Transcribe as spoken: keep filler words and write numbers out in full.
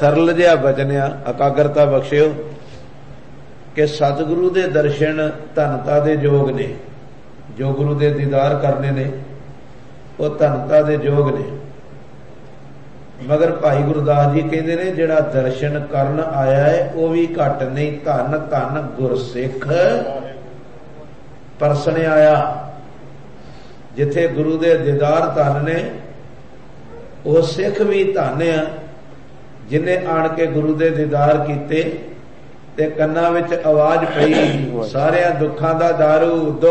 सरल जिहा बचन आ, एकाग्रता बख्शियो कि सतगुरु दे दर्शन धनता दे योग ने, जो गुरु दे दीदार करने ने वो धनता दे योग ने। मगर भाई गुरदास जी कहते ने जिहड़ा दर्शन करन आया है वो भी घट नहीं, धन धन गुरसिख परसने आया। जिथे गुरु दे दीदार धन ने वो सिख भी धन आ जिन्हें आण के गुरु दे दीदार कीते ते कन्ना विच आवाज पई सारिया दुखां दा दारू।